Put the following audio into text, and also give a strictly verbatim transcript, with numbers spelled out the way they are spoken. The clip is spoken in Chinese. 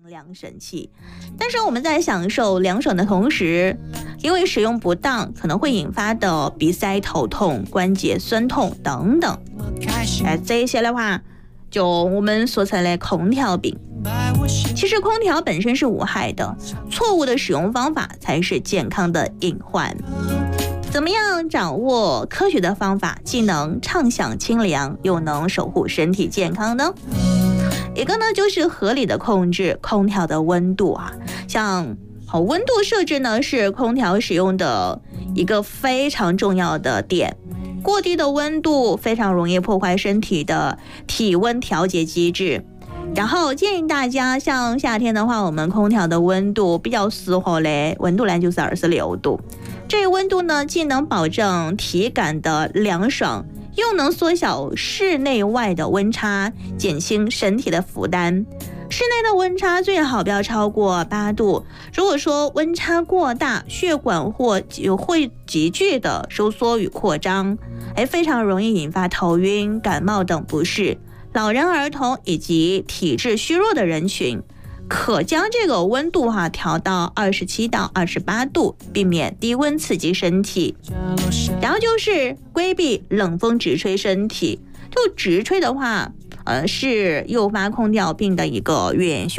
凉神器，但是我们在享受凉爽的同时，因为使用不当可能会引发的鼻塞、头痛、关节酸痛等等，哎，这些的话，就我们说成了空调病。其实空调本身是无害的，错误的使用方法才是健康的隐患。怎么样掌握科学的方法，既能畅享清凉，又能守护身体健康呢？一个呢，就是合理的控制空调的温度啊，像温度设置呢，是空调使用的一个非常重要的点。过低的温度非常容易破坏身体的体温调节机制。然后建议大家，像夏天的话，我们空调的温度比较适合嘞，温度呢就是二十六度。这个温度呢，既能保证体感的凉爽，又能缩小室内外的温差，减轻身体的负担。室内的温差最好不要超过八度，如果说温差过大，血管或会急剧的收缩与扩张，哎，非常容易引发头晕、感冒等不适。老人、儿童以及体质虚弱的人群，可将这个温度哈、啊、调到二十七到二十八度，避免低温刺激身体。然后就是规避冷风直吹身体，就直吹的话，呃，是诱发空调病的一个元凶。